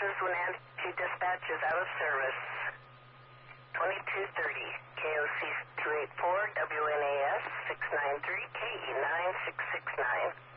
is Wenatchee Dispatch is out of service. 2230, KOC 284, WNAS 693, KE 9669.